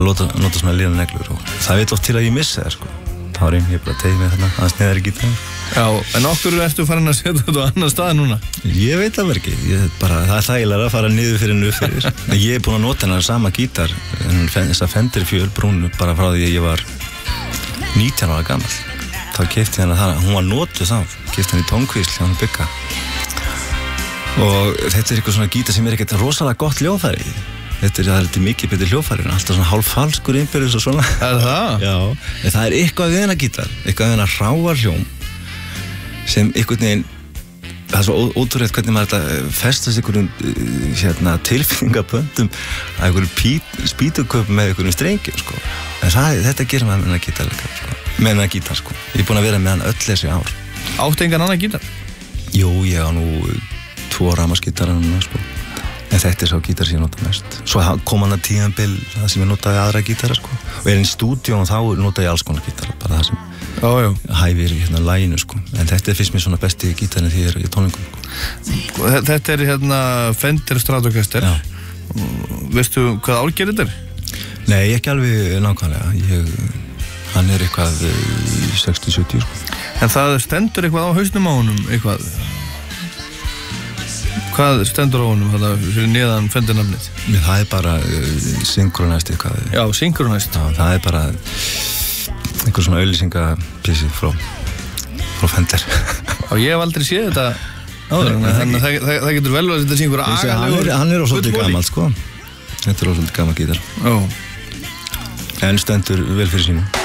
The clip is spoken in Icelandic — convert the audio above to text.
nota svona lína neglur og það veit oft til að ég missa það, sko. Þá ég bara tegið mig þarna, aðeins neðar í gítarinn. Já, en okkur ertu farin að setja þetta á annan stað núna? Ég veit það ekki, það þægilega að fara niður fyrir en upp fyrir. Ég búinn að nota hennar sama gítar, þessa Fender fjölbrúnu, bara frá því að ég var 19 ára gamall. Þá keypti hennar það, hún var notuð þá, keypti henni í tónkvísl hjá hann bygga. Og þetta eitthvað svona gítar sem ekkert rosalega gott hljóðfæri. Það er mikið betur hljóðfæri, alltaf svona hálffalskur innbyrðis og svona. Það? Já, en það eitthvað við hennar gítar, eitthvað við hennar hráarhljóm sem einhvern veginn, það er svo ótrúlegt hvernig maður þetta festast einhverjum tilfinningaböndum að einhverjum spýtuköpum með einhverjum strengjum, sko. En þetta gerir maður með hennar gítar líka, sko. Með hennar gítar, sko. Ég er búinn að vera með hann öll þessi ár. Áttu engan annan gítar? Jú, ég á nú 2 rafmagnsgítar núna, sko. En þetta er sá gítar sem ég nota mest. Svo kom hann að tíðanbil það sem ég notaði aðra gítara, sko. Og í stúdíó og þá notaði ég alls konar gítara, bara það sem hæfir í laginu, sko. En þetta finnst mér svona besti gítarinn því ég er í tónleikum, sko. Þetta er Fender Stratocaster. Já. Veistu hvað árgerð þetta er? Nei, ekki alveg nákvæmlega. Hann er eitthvað 60-70, sko. En það stendur eitthvað á hausnum á honum, eitthvað? Hvað stendur á honum fyrir neðan Fender-nafnið? Það er bara Synchronized eitthvað. Já, Synchronized. Já, það er bara einhver svona auglýsingapísi frá Fender. Já, ég hef aldrei séð þetta áður, þannig að það getur vel að þetta sé einhver agalegur. Hann er svolítið gamall, sko. Þetta er svolítið gamall gítar. Já. En stendur vel fyrir sínu.